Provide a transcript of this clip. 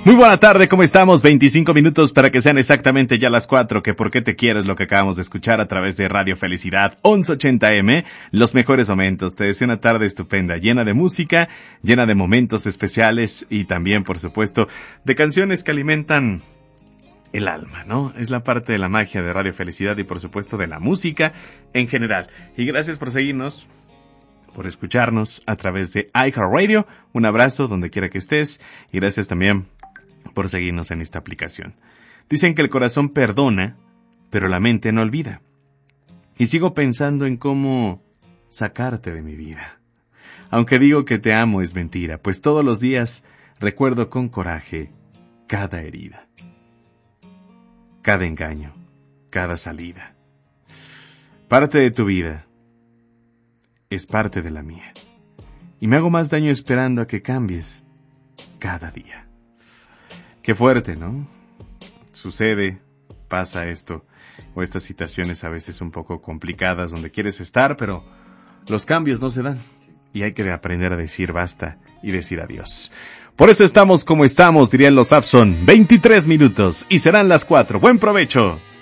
Muy buena tarde, ¿cómo estamos? 25 minutos para que sean exactamente ya las 4, que por qué te quiero es lo que acabamos de escuchar a través de Radio Felicidad 1180M, los mejores momentos. Te deseo una tarde estupenda, llena de música, llena de momentos especiales y también, por supuesto, de canciones que alimentan el alma, ¿no? Es la parte de la magia de Radio Felicidad y, por supuesto, de la música en general. Y gracias por seguirnos, por escucharnos a través de iHeartRadio. Un abrazo donde quiera que estés y gracias también por seguirnos en esta aplicación. Dicen que el corazón perdona, pero la mente no olvida. Y sigo pensando en cómo sacarte de mi vida. Aunque digo que te amo es mentira, pues todos los días recuerdo con coraje cada herida, cada engaño, cada salida. Parte de tu vida es parte de la mía. Y me hago más daño esperando a que cambies cada día. Qué fuerte, ¿no? Sucede, pasa esto, o estas situaciones a veces un poco complicadas donde quieres estar, pero los cambios no se dan. Y hay que aprender a decir basta y decir adiós. Por eso estamos como estamos, dirían los Sapson, 23 minutos y serán las 4. ¡Buen provecho!